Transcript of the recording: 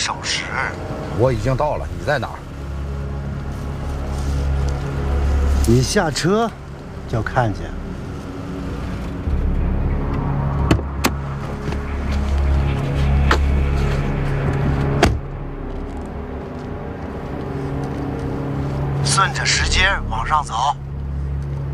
小时。 我已经到了，你在哪儿？ 你下车就看见。顺着石阶往上走。